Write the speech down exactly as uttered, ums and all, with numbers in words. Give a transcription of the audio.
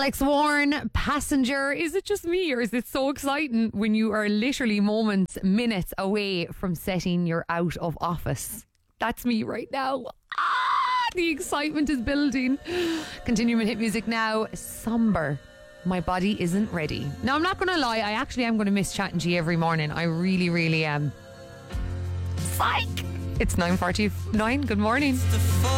Alex Warren, Passenger. Is it just me, or is it so exciting when you are literally moments, minutes away from setting your out of office? That's me right now. Ah, the excitement is building. Continuing hit music now. Somber. My body isn't ready. Now, I'm not going to lie. I actually am going to miss chatting to you every morning. I really, really am. Psych. It's nine forty-nine. Good morning.